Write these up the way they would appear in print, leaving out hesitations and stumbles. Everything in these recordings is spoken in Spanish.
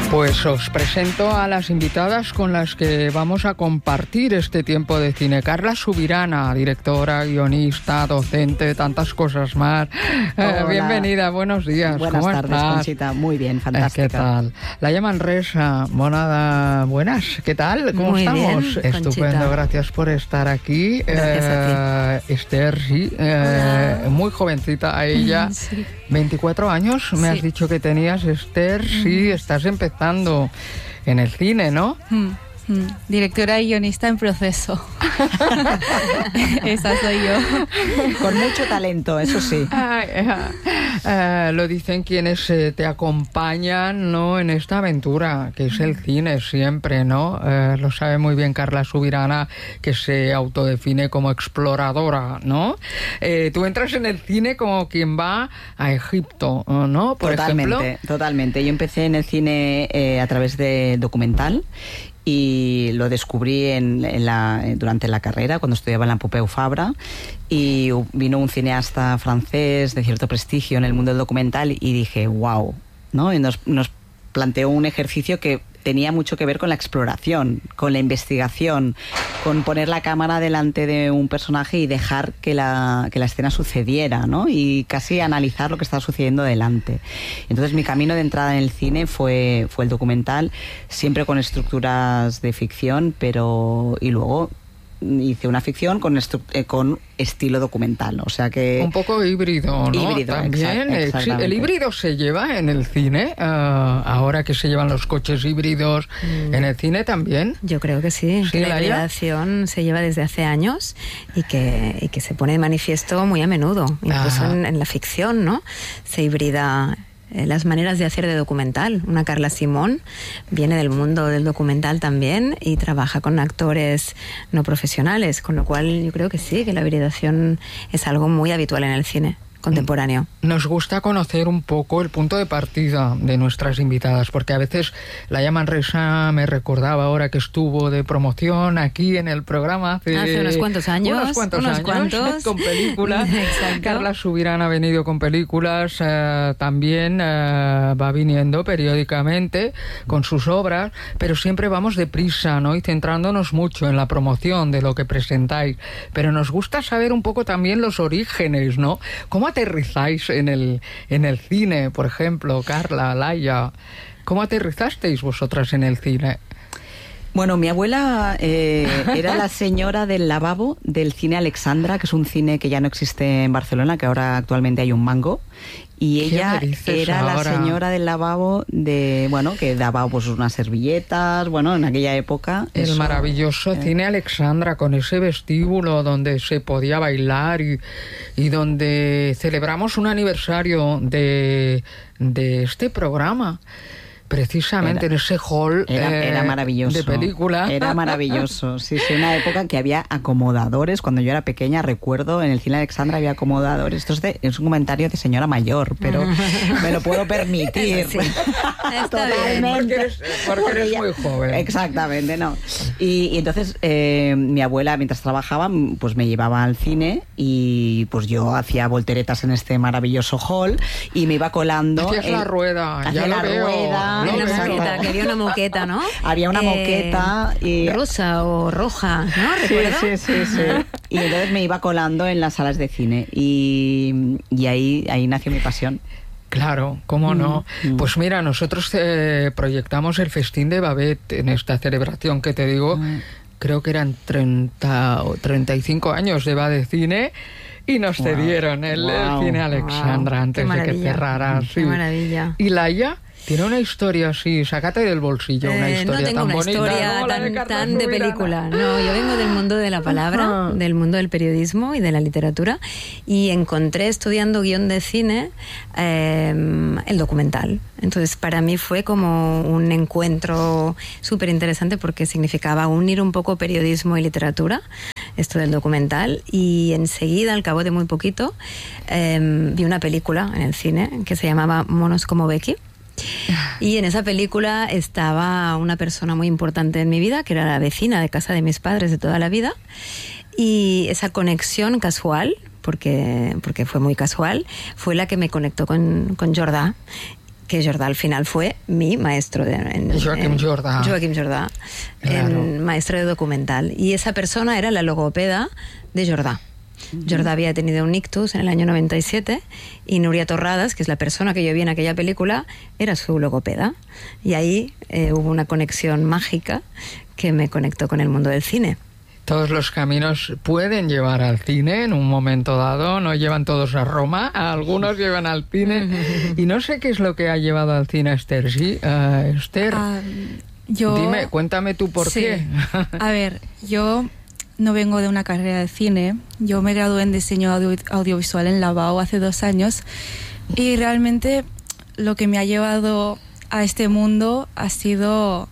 Pues os presento a las invitadas con las que vamos a compartir este tiempo de cine. Carla Subirana, directora, guionista, docente, tantas cosas más. Bienvenida, buenos días. Buenas tardes, estás? Conchita. Muy bien, fantástica. ¿Qué tal? Laia Manresa, monada, buenas. ¿Qué tal? ¿Cómo Muy estamos? Bien, estupendo, Conchita. Gracias por estar aquí. Gracias a ti. Esther, sí, muy jovencita ella. Sí. 24 años, me Sí. has dicho que tenías, Esther. Sí, estás empezando en el cine, ¿no? Directora y guionista en proceso. Esa soy yo. Con mucho talento, eso sí. Lo dicen quienes te acompañan, ¿no?, en esta aventura, que es el cine siempre, ¿no? Lo sabe muy bien Carla Subirana, que se autodefine como exploradora, ¿no? Tú entras en el cine como quien va a Egipto, ¿no? Por ejemplo. Totalmente. Yo empecé en el cine a través de documental y lo descubrí durante la carrera, cuando estudiaba en la Pompeu Fabra, y vino un cineasta francés de cierto prestigio en el mundo del documental y dije, wow, ¿no? Y nos planteó un ejercicio que tenía mucho que ver con la exploración, con la investigación, con poner la cámara delante de un personaje y dejar que la escena sucediera, ¿no? Y casi analizar lo que estaba sucediendo delante. Entonces mi camino de entrada en el cine fue el documental, siempre con estructuras de ficción, y luego hice una ficción con estilo documental, o sea que... Un poco híbrido, ¿no? Híbrido, también. exactamente. ¿El híbrido se lleva en el cine? Ahora que se llevan los coches híbridos, ¿en el cine también? Yo creo que sí, que la hibridación se lleva desde hace años y que se pone de manifiesto muy a menudo, incluso en la ficción, ¿no? Se hibrida las maneras de hacer de documental. Una Carla Simón viene del mundo del documental también y trabaja con actores no profesionales, con lo cual yo creo que sí, que la hibridación es algo muy habitual en el cine contemporáneo. Nos gusta conocer un poco el punto de partida de nuestras invitadas, porque a veces Laia Manresa me recordaba ahora que estuvo de promoción aquí en el programa hace unos cuantos años. Unos cuantos con películas. Exacto. Carla Subirana ha venido con películas, también va viniendo periódicamente con sus obras, pero siempre vamos deprisa, ¿no? Y centrándonos mucho en la promoción de lo que presentáis. Pero nos gusta saber un poco también los orígenes, ¿no? ¿Cómo aterrizáis en el cine, por ejemplo, Carla, Laia? ¿Cómo aterrizasteis vosotras en el cine? Bueno, mi abuela era la señora del lavabo del cine Alexandra, que es un cine que ya no existe en Barcelona, que ahora actualmente hay un Mango. Y ella era la señora del lavabo que daba pues unas servilletas, en aquella época. El maravilloso cine Alexandra, con ese vestíbulo donde se podía bailar y donde celebramos un aniversario de este programa. Precisamente en ese hall era maravilloso, de película. Era maravilloso, sí, una época que había acomodadores. Cuando yo era pequeña, recuerdo, en el cine Alexandra había acomodadores. Esto es un comentario de señora mayor, pero me lo puedo permitir. Sí. Está bien, porque eres muy joven. Exactamente, ¿no? Y entonces mi abuela, mientras trabajaba, pues me llevaba al cine y pues yo hacía volteretas en este maravilloso hall y me iba colando. Hacías la rueda, hacía ya la lo veo. rueda. Que había una moqueta, ¿no? Había una moqueta y rosa o roja, ¿no? ¿Recuerdo? Sí. Y entonces me iba colando en las salas de cine y ahí nació mi pasión. Claro, cómo no. Pues mira, nosotros proyectamos el Festín de Babette en esta celebración que te digo, creo que eran 30 o 35 años de va de cine. Y nos cedieron el cine Alexandra antes de que cerrara. Qué maravilla. ¿Y Laia? Tiene una historia así, sácate del bolsillo, una historia tan bonita. No tengo una historia tan de película. No, yo vengo del mundo de la palabra, del mundo del periodismo y de la literatura, y encontré estudiando guión de cine el documental. Entonces para mí fue como un encuentro súper interesante porque significaba unir un poco periodismo y literatura, esto del documental, y enseguida, al cabo de muy poquito, vi una película en el cine que se llamaba Monos como Becky. Y en esa película estaba una persona muy importante en mi vida, que era la vecina de casa de mis padres de toda la vida, y esa conexión casual, porque fue muy casual, fue la que me conectó con Jordà. que Jordà al final fue mi maestro. Joaquim Jordà. Joaquim Jordà, claro. Maestro de documental. Y esa persona era la logopeda de Jordà. Jordà había tenido un ictus en el año 97 y Núria Torradas, que es la persona que yo vi en aquella película, era su logopeda. Y ahí hubo una conexión mágica que me conectó con el mundo del cine. Todos los caminos pueden llevar al cine en un momento dado, no llevan todos a Roma, algunos llevan al cine. Y no sé qué es lo que ha llevado al cine a Esther. ¿Sí? Esther, dime, cuéntame tú por qué. A ver, yo no vengo de una carrera de cine, yo me gradué en diseño audiovisual en la BAU hace 2 años y realmente lo que me ha llevado a este mundo ha sido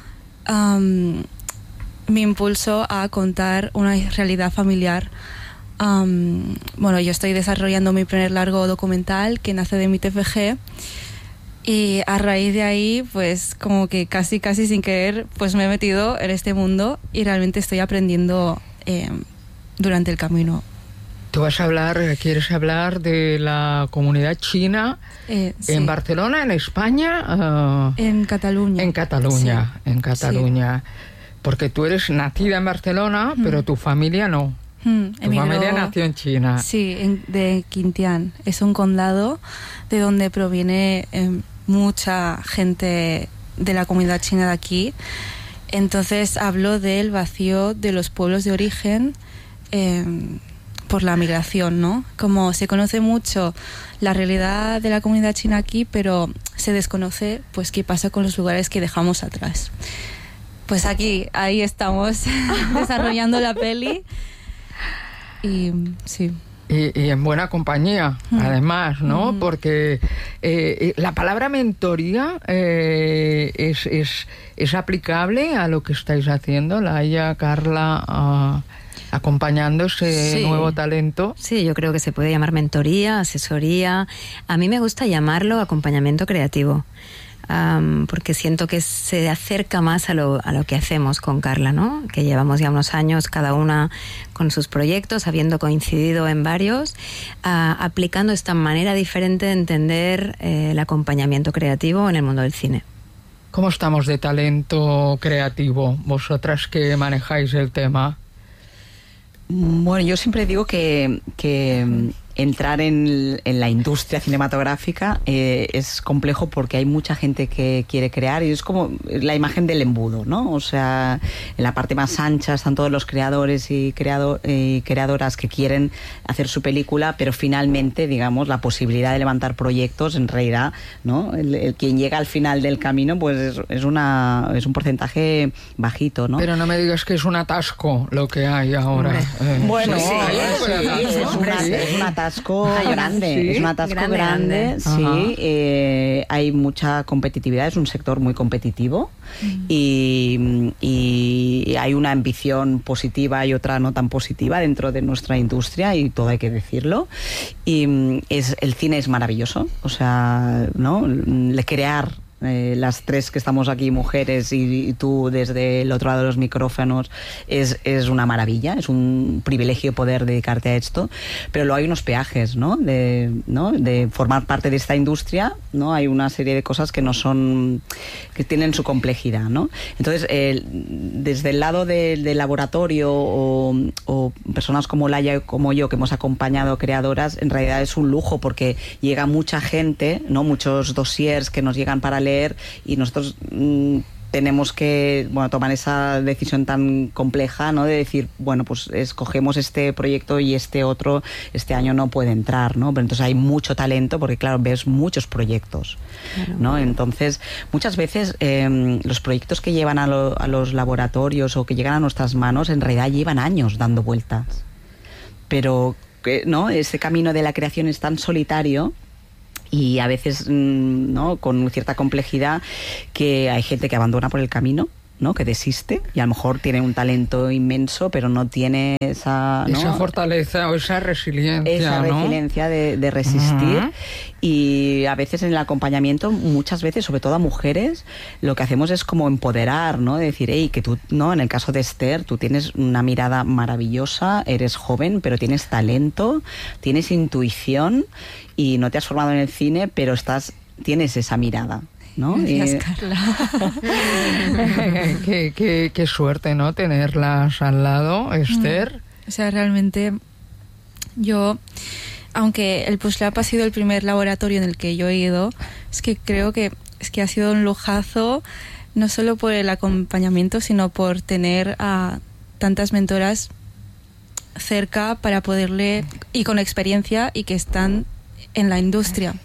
mi impulso a contar una realidad familiar. Bueno, yo estoy desarrollando mi primer largo documental que nace de mi TFG y a raíz de ahí, pues como que casi sin querer, pues me he metido en este mundo y realmente estoy aprendiendo durante el camino. Tú quieres hablar de la comunidad china sí. en Barcelona, en España. En Cataluña. En Cataluña, sí. En Cataluña. Sí. Porque tú eres nacida en Barcelona, pero tu familia no. Tu familia nació en China. Sí, de Quintián. Es un condado de donde proviene mucha gente de la comunidad china de aquí. Entonces hablo del vacío de los pueblos de origen por la migración, ¿no? Como se conoce mucho la realidad de la comunidad china aquí, pero se desconoce pues qué pasa con los lugares que dejamos atrás. Pues ahí estamos desarrollando la peli y sí. Y en buena compañía, además, ¿no? Porque la palabra mentoría es aplicable a lo que estáis haciendo, Laia, Carla, acompañando ese nuevo talento. Sí, yo creo que se puede llamar mentoría, asesoría. A mí me gusta llamarlo acompañamiento creativo. Porque siento que se acerca más a lo que hacemos con Carla, ¿no? Que llevamos ya unos años cada una con sus proyectos, habiendo coincidido en varios, aplicando esta manera diferente de entender el acompañamiento creativo en el mundo del cine. ¿Cómo estamos de talento creativo, vosotras que manejáis el tema? Bueno, yo siempre digo que entrar en la industria cinematográfica es complejo porque hay mucha gente que quiere crear y es como la imagen del embudo, ¿no? O sea, en la parte más ancha están todos los creadores y creadoras que quieren hacer su película, pero finalmente, digamos, la posibilidad de levantar proyectos, en realidad, ¿no? El quien llega al final del camino, pues es un porcentaje bajito, ¿no? Pero no me digas que es un atasco lo que hay ahora. Bueno, sí, es un atasco grande, sí, es un atasco grande. Sí, hay mucha competitividad, es un sector muy competitivo y hay una ambición positiva y otra no tan positiva dentro de nuestra industria y todo hay que decirlo. Y el cine es maravilloso, o sea, ¿no? Crear las tres que estamos aquí, mujeres, y tú desde el otro lado de los micrófonos, es una maravilla, es un privilegio poder dedicarte a esto, pero luego hay unos peajes, ¿no? De formar parte de esta industria, ¿no? Hay una serie de cosas que que tienen su complejidad, ¿no? Entonces, desde el lado del laboratorio o personas como Laia, como yo, que hemos acompañado creadoras, en realidad es un lujo porque llega mucha gente, ¿no? Muchos dossiers que nos llegan para leer y nosotros tenemos que tomar esa decisión tan compleja, ¿no? De decir, bueno, pues escogemos este proyecto y este otro este año no puede entrar, ¿no? Pero entonces hay mucho talento porque, claro, ves muchos proyectos, ¿no? Entonces, muchas veces los proyectos que llevan a los laboratorios o que llegan a nuestras manos, en realidad llevan años dando vueltas. Pero, ¿no? Ese camino de la creación es tan solitario y a veces, ¿no? Con cierta complejidad, que hay gente que abandona por el camino, ¿no? Que desiste y a lo mejor tiene un talento inmenso, pero no tiene esa fortaleza o esa resiliencia, esa resiliencia de resistir. Y a veces en el acompañamiento, muchas veces, sobre todo a mujeres, lo que hacemos es como empoderar, ¿no? De decir, hey, que tú, ¿no? En el caso de Esther, tú tienes una mirada maravillosa, eres joven, pero tienes talento, tienes intuición y no te has formado en el cine, pero estás tienes esa mirada, ¿no? Gracias, Carla. qué suerte, ¿no? Tenerlas al lado, Esther. O sea, realmente yo, aunque el Push Lab ha sido el primer laboratorio en el que yo he ido, es que creo que ha sido un lujazo, no solo por el acompañamiento, sino por tener a tantas mentoras cerca para poderle, y con experiencia, y que están en la industria.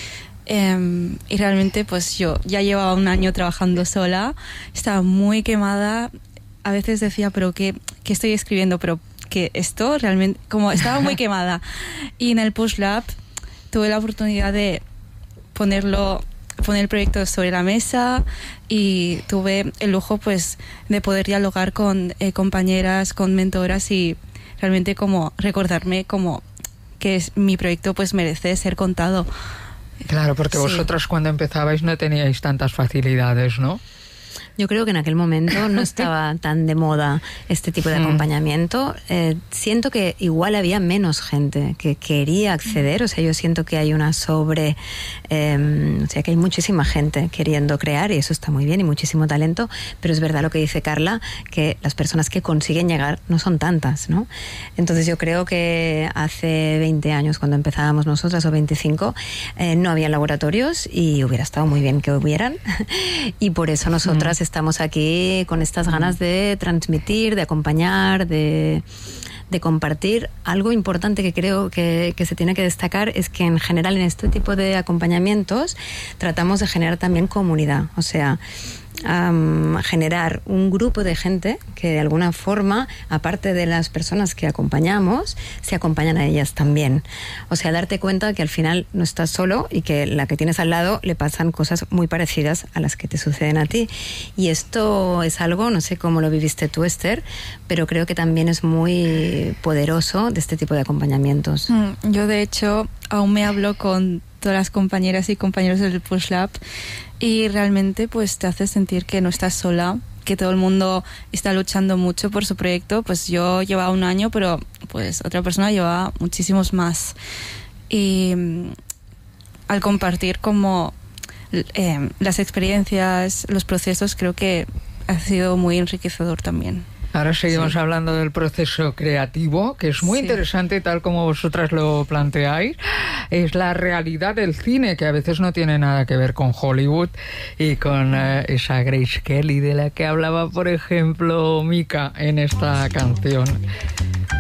Y realmente pues yo ya llevaba un año trabajando sola, estaba muy quemada, a veces decía, pero ¿qué estoy escribiendo? Pero que esto realmente, como estaba muy quemada. Y en el Push Lab tuve la oportunidad de poner el proyecto sobre la mesa, y tuve el lujo pues de poder dialogar con compañeras, con mentoras, y realmente como recordarme como que mi proyecto pues merece ser contado. Claro, porque vosotras cuando empezabais no teníais tantas facilidades, ¿no? Yo creo que en aquel momento no estaba tan de moda este tipo de acompañamiento. Siento que igual había menos gente que quería acceder. O sea, yo siento que hay una o sea, que hay muchísima gente queriendo crear, y eso está muy bien, y muchísimo talento. Pero es verdad lo que dice Carla, que las personas que consiguen llegar no son tantas, ¿no? Entonces yo creo que hace 20 años, cuando empezábamos nosotras, o 25, no había laboratorios, y hubiera estado muy bien que hubieran. Y por eso nosotras estamos aquí con estas ganas de transmitir, de acompañar, de compartir. Algo importante que creo que se tiene que destacar es que en general en este tipo de acompañamientos tratamos de generar también comunidad, o sea, generar un grupo de gente que de alguna forma, aparte de las personas que acompañamos, se acompañan a ellas también. O sea, darte cuenta que al final no estás solo, y que la que tienes al lado le pasan cosas muy parecidas a las que te suceden a ti. Y esto es algo, no sé cómo lo viviste tú, Esther, pero creo que también es muy poderoso de este tipo de acompañamientos. Yo, de hecho, aún me hablo con todas las compañeras y compañeros del Push Lab, y realmente pues te hace sentir que no estás sola, que todo el mundo está luchando mucho por su proyecto. Pues yo llevaba un año, pero pues otra persona llevaba muchísimos más. Y al compartir como las experiencias, los procesos, creo que ha sido muy enriquecedor también. Ahora seguimos hablando del proceso creativo, que es muy interesante, tal como vosotras lo planteáis. Es la realidad del cine, que a veces no tiene nada que ver con Hollywood y con esa Grace Kelly de la que hablaba, por ejemplo, Mika en esta canción.